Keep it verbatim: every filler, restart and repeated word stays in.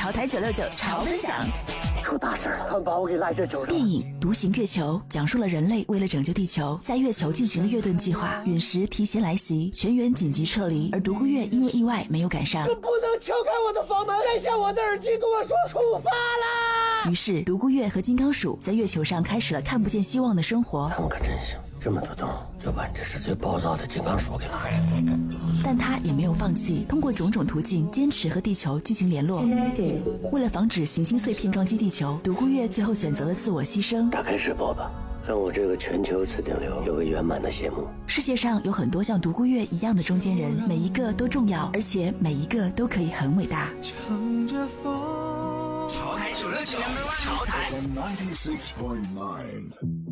潮台九六九潮分享。 出大事了，他们把我给赖这酒上。 电影《独行月球》讲述了人类为了拯救地球，在月球进行了月盾计划，陨石提前来袭，全员紧急撤离，而独孤月因为意外没有赶上。 你不能敲开我的房门，摘下我的耳机跟我说出发啦！ 于是独孤月和金刚鼠在月球上开始了看不见希望的生活。 他们可真行，这么多洞就把这是最暴躁的金刚鼠给拉上。 但他也没有放弃，通过种种途径坚持和地球进行联络。为了防止行星碎片撞击地球，独孤月最后选择了自我牺牲。 打开直播吧，让我这个全球次顶流有个圆满的谢幕。 世界上有很多像独孤月一样的中间人，每一个都重要，而且每一个都可以很伟大。 乘着风， 潮台九六九，潮台。 ninety-six point nine